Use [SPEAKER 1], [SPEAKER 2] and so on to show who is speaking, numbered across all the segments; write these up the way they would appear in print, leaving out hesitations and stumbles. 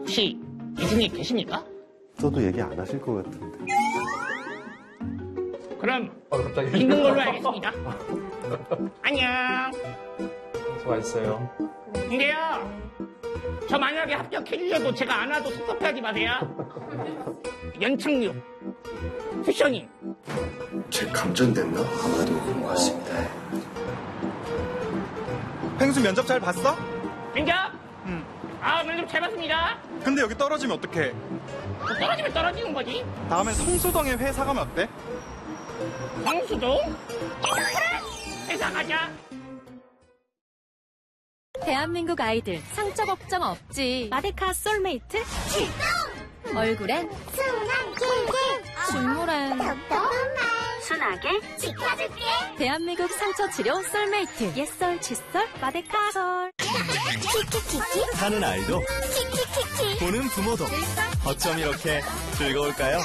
[SPEAKER 1] 혹시 이승이 계십니까?
[SPEAKER 2] 저도 얘기 안 하실 것 같은데.
[SPEAKER 1] 그럼
[SPEAKER 3] 갑자기
[SPEAKER 1] 있는 걸로 알겠습니다. 안녕.
[SPEAKER 3] 수고하셨어요.
[SPEAKER 1] 근데요, 저 만약에 합격해주셔도 제가 안 와도 섭섭해하지 마세요. 연착륙, 쿠셔닝.
[SPEAKER 4] 제 감전됐나? 아마도 그런 것 같습니다.
[SPEAKER 5] 펭수 면접 잘 봤어?
[SPEAKER 1] 면접? 면접 잘 봤습니다.
[SPEAKER 5] 근데 여기 떨어지면 어떡해?
[SPEAKER 1] 뭐 떨어지면 떨어지는 거지.
[SPEAKER 5] 다음엔 성수동에 회사 가면 어때?
[SPEAKER 1] 광수동? 그래! 회사 가자.
[SPEAKER 6] 대한민국 아이들 상처 걱정 없지. 마데카 솔메이트 출동! 얼굴엔 순한 꿀꿀, 눈물엔 순하게 지켜줄게. 대한민국 상처 치료 솔메이트 옛설 칫솔 마데카솔. 키키키키
[SPEAKER 7] 하는 아이도
[SPEAKER 6] 키키키키
[SPEAKER 7] 보는 부모도 어쩜 이렇게 즐거울까요?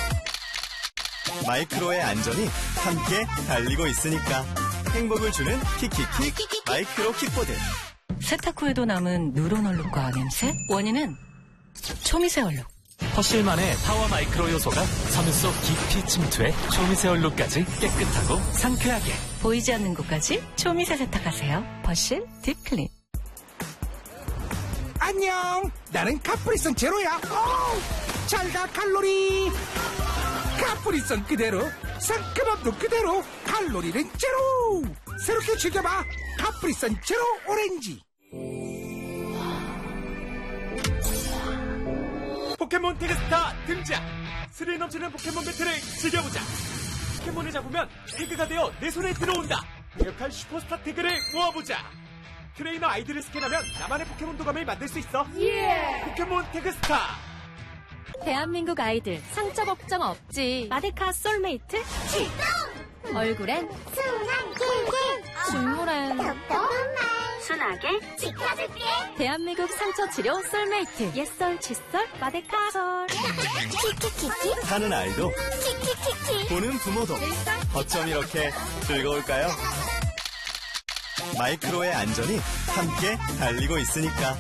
[SPEAKER 7] 마이크로의 안전이 함께 달리고 있으니까 행복을 주는 키키킥 마이크로 킥보드.
[SPEAKER 8] 세탁 후에도 남은 누런 얼룩과 냄새? 원인은 초미세 얼룩.
[SPEAKER 9] 퍼실만의 파워 마이크로 요소가 섬유 속 깊이 침투해 초미세 얼룩까지 깨끗하고 상쾌하게.
[SPEAKER 8] 보이지 않는 곳까지 초미세 세탁하세요. 퍼실 딥클린.
[SPEAKER 10] 안녕, 나는 카프리선 제로야. 잘가 칼로리. 카프리선 그대로, 상큼함도 그대로, 칼로리는 제로. 새롭게 즐겨봐, 카프리선 제로 오렌지.
[SPEAKER 9] 포켓몬 태그스타 등장! 스릴 넘치는 포켓몬 배틀을 즐겨보자! 포켓몬을 잡으면 태그가 되어 내 손에 들어온다! 강력한 슈퍼스타 태그를 모아보자! 트레이너 아이디를 스캔하면 나만의 포켓몬 도감을 만들 수 있어! 포켓몬 태그스타!
[SPEAKER 6] 대한민국 아이들 상처 걱정 없지. 마데카 솔메이트 출동! 얼굴엔 순한 꿀꿀, 눈물엔 순하게 지켜줄게. 대한민국 상처 치료 솔메이트 옛설 칫솔 마데카솔. 키키키키
[SPEAKER 7] 하는 아이도
[SPEAKER 6] 키키키키
[SPEAKER 7] 보는 부모도 어쩜 이렇게 즐거울까요? 마이크로의 안전이 함께 달리고 있으니까